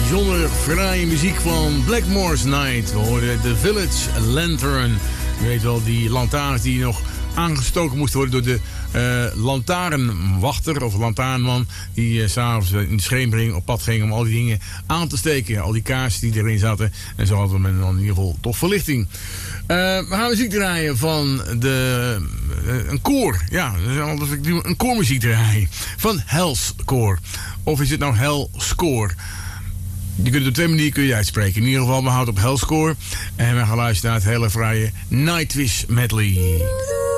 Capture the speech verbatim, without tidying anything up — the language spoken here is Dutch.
bijzonder fraaie muziek van Blackmore's Night. We hoorden The Village Lantern. Je weet wel, die lantaarns die nog aangestoken moesten worden door de uh, lantaarnwachter of lantaarnman die uh, s'avonds in de schemering op pad ging om al die dingen aan te steken. Al die kaarsen die erin zaten. En zo hadden we dan in ieder geval toch verlichting. Uh, we gaan muziek draaien van de, uh, een koor. Ja, een koormuziek draaien. Van Hell's Koor. Of is het nou Hell Score? Je kunt het op twee manieren kun je uitspreken. In ieder geval, we houden op Hell's Score. En we gaan luisteren naar het hele fraaie Nightwish medley.